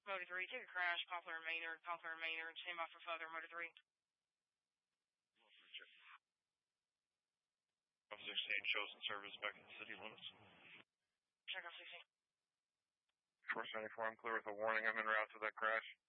Motor 3, take a crash, Poplar and Maynard, stand by for further, Motor 3. Officer 16 shows and service back in the city limits. Check off 16. Force 94, I'm clear with a warning. I'm en route to that crash.